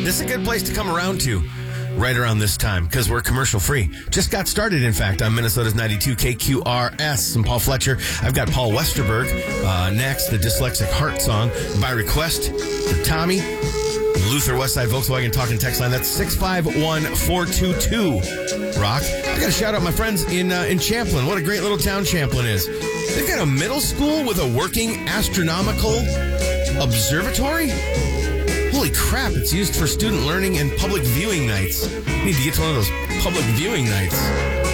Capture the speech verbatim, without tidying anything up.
This is a good place to come around to right around this time because we're commercial free. Just got started, in fact, on Minnesota's ninety-two K Q R S. I'm Paul Fletcher. I've got Paul Westerberg uh, next, the Dyslexic Heart song by request for Tommy. Luther Westside Volkswagen talking text line. That's six five one four two two. Rock. I got to shout out my friends in uh, in Champlin. What a great little town Champlin is. They've got a middle school with a working astronomical observatory. Holy crap, it's used for student learning and public viewing nights. You need to get to one of those public viewing nights.